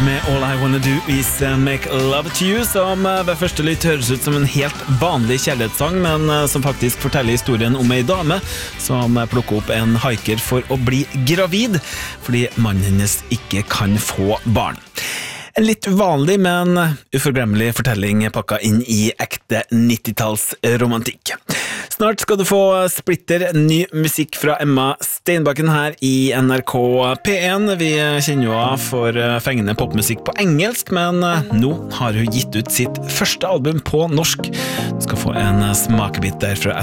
med All I Wanna Do Is Make Love To You, som ved første lytt høres ut som en helt vanlig kjærlighetssang, men som faktisk forteller historien om en dame som plukker opp en hiker for å bli gravid, fordi mannen hennes ikke kan få barn. En litt uvanlig, men uforglemmelig fortelling pakket inn i ekte 90-tallsromantikk. Snart skal du få splitter ny musikk fra Emma Steinbakken her i NRK P1. Vi kjenner jo av for fengende popmusikk på engelsk, men nå har hun gitt ut sitt første album på norsk. Du skal få en smakebit der fra